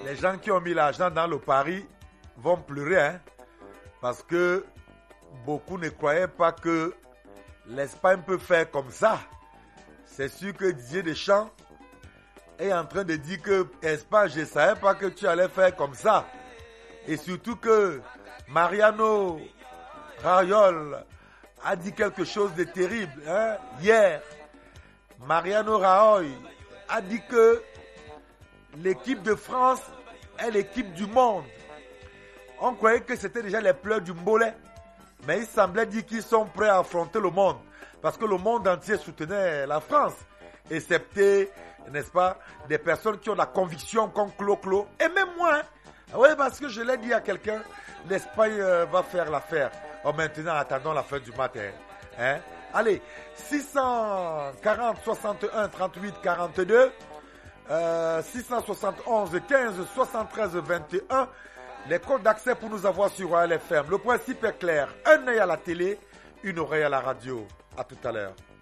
Les gens qui ont mis l'argent dans le pari vont pleurer, hein, parce que beaucoup ne croyaient pas que l'Espagne peut faire comme ça. C'est sûr que Didier Deschamps est en train de dire que Espagne, je ne savais pas que tu allais faire comme ça. Et surtout que Mariano Rajoy a dit quelque chose de terrible, hein, hier. Mariano Rajoy a dit que l'équipe de France est l'équipe du monde. On croyait que c'était déjà les pleurs du Mbolé. Mais il semblait dire qu'ils sont prêts à affronter le monde. Parce que le monde entier soutenait la France. Excepté, n'est-ce pas, des personnes qui ont la conviction comme Clo-Clo. Et même moi, hein. Oui, parce que je l'ai dit à quelqu'un, l'Espagne va faire l'affaire. Oh, maintenant, attendons la fin du matin. Hein? Allez, 640, 61, 38, 42, 671, 15, 73, 21. Les codes d'accès pour nous avoir sur Royal FM. Le principe est clair. Un œil à la télé, une oreille à la radio. À tout à l'heure.